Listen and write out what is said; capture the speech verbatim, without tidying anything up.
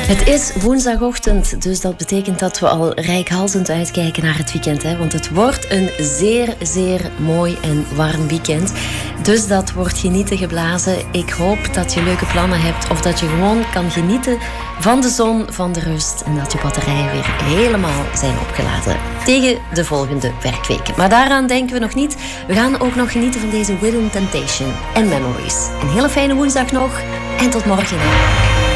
Het is woensdagochtend, dus dat betekent dat we al reikhalzend uitkijken naar het weekend. Hè? Want het wordt een zeer, zeer mooi en warm weekend. Dus dat wordt genieten geblazen. Ik hoop dat je leuke plannen hebt of dat je gewoon kan genieten van de zon, van de rust en dat je batterijen weer helemaal zijn opgeladen tegen de volgende werkweken. Maar daaraan denken we nog niet. We gaan ook nog genieten van deze Within Temptation en Memories. Een hele fijne woensdag nog en tot morgen.